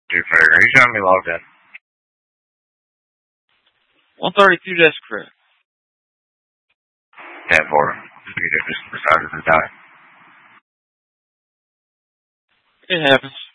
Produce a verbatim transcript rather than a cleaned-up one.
Dude, are you showing me logged in? one thirty-two, that's correct. ten four. You just decided to die. It happens.